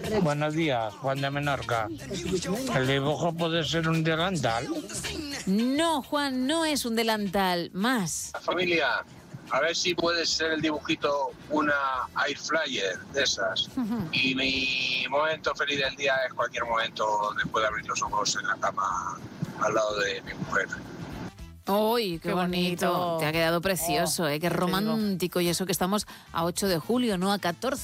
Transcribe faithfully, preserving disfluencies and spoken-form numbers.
Buenos días, Juan de Menorca. ¿El dibujo puede ser un delantal? No, Juan, no es un delantal. Más. Familia, a ver si puede ser el dibujito una air fryer de esas. Ujú. Y mi momento feliz del día es cualquier momento después de abrir los ojos en la cama al lado de mi mujer. ¡Uy, qué, Qué bonito. bonito! Te ha quedado precioso, ¿eh? Qué te digo. romántico. Y eso que estamos a ocho de julio, no a catorce.